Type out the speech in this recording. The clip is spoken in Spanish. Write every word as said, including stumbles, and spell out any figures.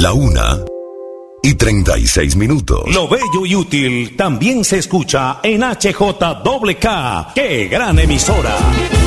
La una y treinta y seis minutos. Lo bello y útil también se escucha en H J K K. ¡Qué gran emisora!